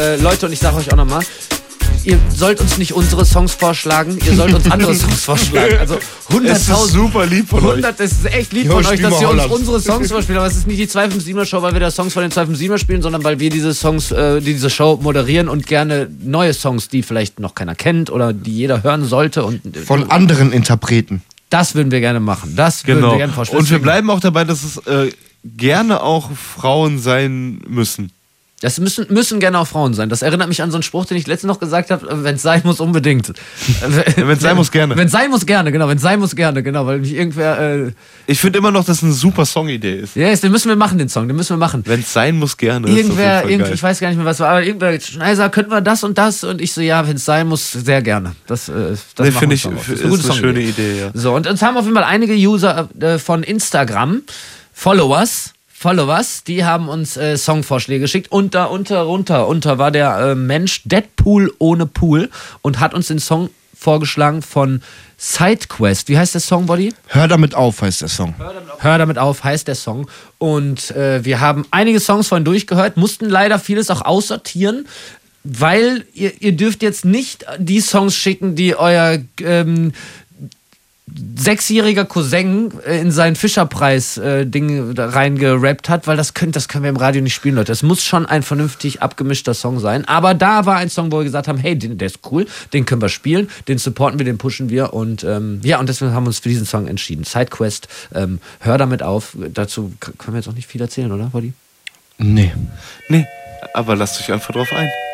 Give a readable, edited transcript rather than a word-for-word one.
Leute, und ich sage euch auch nochmal, ihr sollt uns nicht unsere Songs vorschlagen, ihr sollt uns andere Songs vorschlagen. Also 100.000. Es ist super lieb von euch. Das ist echt lieb von euch, dass ihr uns unsere Songs vorspielt. Aber es ist nicht die 257er Show, weil wir da Songs von den 257er spielen, sondern weil wir diese Songs, diese Show moderieren und gerne neue Songs, die vielleicht noch keiner kennt oder die jeder hören sollte. Und von anderen Interpreten. Das würden wir gerne machen. Das würden wir gerne vorstellen. Und wir bleiben auch dabei, dass es gerne auch Frauen sein müssen. Das müssen gerne auch Frauen sein. Das erinnert mich an so einen Spruch, den ich letztens noch gesagt habe, wenn es sein muss, unbedingt. Wenn es sein muss, gerne. Wenn es sein muss, gerne, genau. Wenn es sein muss, gerne, genau. Weil mich irgendwer... ich finde immer noch, dass es eine super Songidee ist. Ja, den müssen wir machen, den Song. Den müssen wir machen. Wenn es sein muss, gerne. Irgendwer, ich weiß gar nicht mehr, was war, aber irgendwer, Schneiser, könnten wir das und das? Und ich so, ja, wenn es sein muss, sehr gerne. Das finde ich, ist eine schöne Idee, ja. So, und uns haben auf jeden Fall einige User von Instagram, Followers, die haben uns Songvorschläge geschickt. Unter war der Mensch Deadpool ohne Pool und hat uns den Song vorgeschlagen von Sidequest. Wie heißt der Song, Body? Hör damit auf heißt der Song. Hör damit auf heißt der Song. Und wir haben einige Songs vorhin durchgehört, mussten leider vieles auch aussortieren, weil ihr dürft jetzt nicht die Songs schicken, die euer 6-jähriger Cousin in sein Fischerpreis-Ding reingerappt hat, weil das können wir im Radio nicht spielen, Leute. Es muss schon ein vernünftig abgemischter Song sein. Aber da war ein Song, wo wir gesagt haben, hey, der ist cool, den können wir spielen, den supporten wir, den pushen wir. Und und deswegen haben wir uns für diesen Song entschieden. Sidequest, hör damit auf. Dazu können wir jetzt auch nicht viel erzählen, oder, Buddy? Nee, aber lasst euch einfach drauf ein.